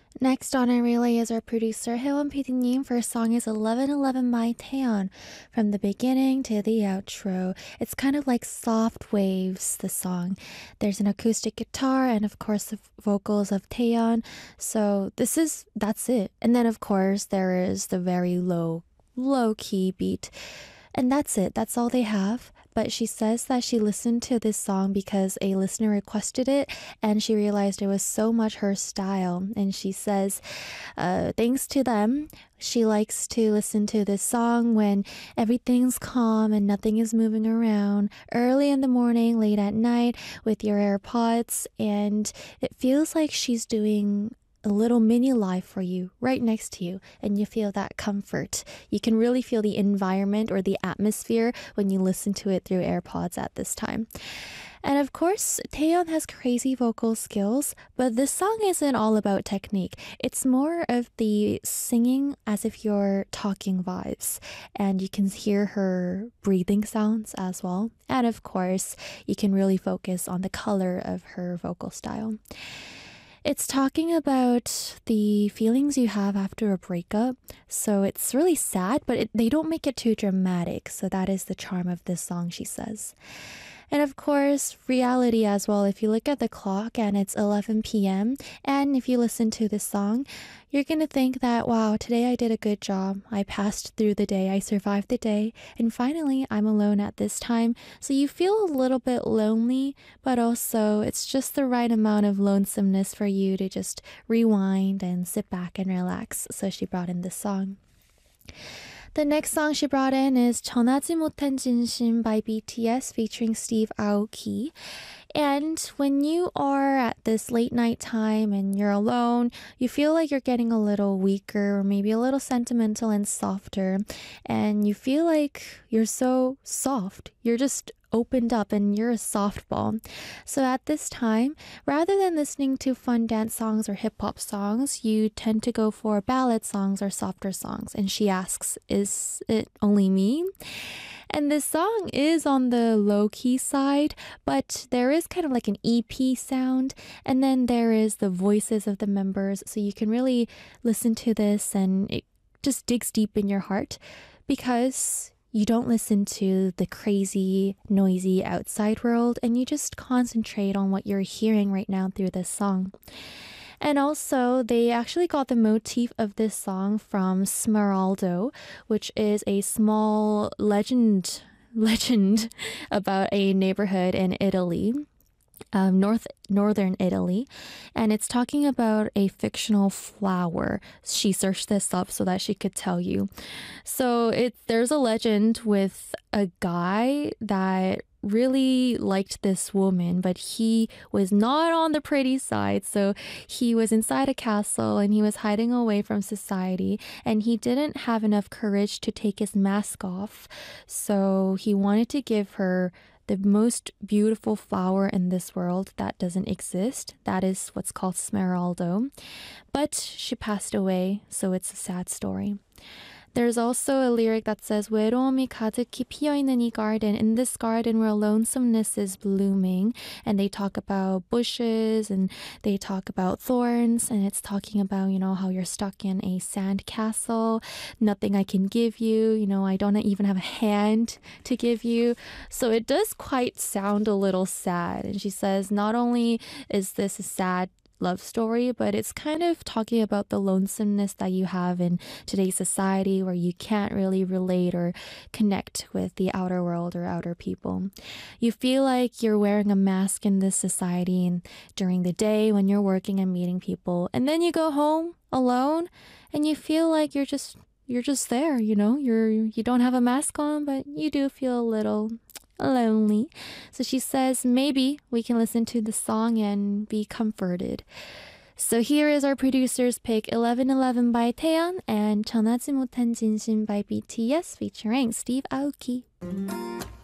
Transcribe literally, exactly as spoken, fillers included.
Next on our relay is our producer Haewon 피디님. First song is eleven eleven by Taeyeon. From the beginning to the outro, it's kind of like soft waves, the song. There's an acoustic guitar and of course the vocals of Taeyeon. So this is, that's it. And then of course there is the very low, low key beat. And that's it. That's all they have. But she says that she listened to this song because a listener requested it and she realized it was so much her style. And she says, uh, thanks to them, she likes to listen to this song when everything's calm and nothing is moving around, early in the morning, late at night, with your AirPods. And it feels like she's doing a little mini life for you right next to you, and you feel that comfort. You can really feel the environment or the atmosphere when you listen to it through AirPods at this time. And of course, Taeyeon has crazy vocal skills, but this song isn't all about technique. It's more of the singing as if you're talking vibes, and you can hear her breathing sounds as well. And of course, you can really focus on the color of her vocal style. It's talking about the feelings you have after a breakup. So it's really sad, but it, they don't make it too dramatic. So that is the charm of this song, she says. And of course, reality as well. If you look at the clock and it's eleven p.m. and if you listen to this song, you're going to think that, wow, today I did a good job. I passed through the day. I survived the day. And finally, I'm alone at this time. So you feel a little bit lonely, but also it's just the right amount of lonesomeness for you to just rewind and sit back and relax. So she brought in this song. The next song she brought in is 전하지 못한 진심 by B T S featuring Steve Aoki. And when you are at this late night time and you're alone, you feel like you're getting a little weaker or maybe a little sentimental and softer. And you feel like you're so soft. You're just opened up and you're a softball. So at this time, rather than listening to fun dance songs or hip-hop songs, you tend to go for ballad songs or softer songs. And she asks, is it only me? And this song is on the low-key side, but there is kind of like an E P sound, and then there is the voices of the members, so you can really listen to this and it just digs deep in your heart because you don't listen to the crazy, noisy outside world, and you just concentrate on what you're hearing right now through this song. And also, they actually got the motif of this song from Smeraldo, which is a small legend legend about a neighborhood in Italy. Um, north northern Italy, and it's talking about a fictional flower. She searched this up so that she could tell you. So it there's a legend with a guy that really liked this woman, but he was not on the pretty side. So he was inside a castle and he was hiding away from society, and he didn't have enough courage to take his mask off. So he wanted to give her the most beautiful flower in this world that doesn't exist. That is what's called Smeraldo. But she passed away, so it's a sad story. There's also a lyric that says 외로움이 가득히 피어있는 이 garden. In this garden where lonesomeness is blooming. And they talk about bushes and they talk about thorns. And it's talking about, you know, how you're stuck in a sand castle. Nothing I can give you. You know, I don't even have a hand to give you. So it does quite sound a little sad. And she says not only is this a sad love story, but it's kind of talking about the lonesomeness that you have in today's society where you can't really relate or connect with the outer world or outer people. You feel like you're wearing a mask in this society and during the day when you're working and meeting people, and then you go home alone and you feel like you're just you're just there, you know, you're you don't have a mask on, but you do feel a little lonely. So she says maybe we can listen to the song and be comforted. So here is our producer's pick, eleven eleven by Taeyeon and 전하지 못한 진심 by B T S featuring Steve Aoki.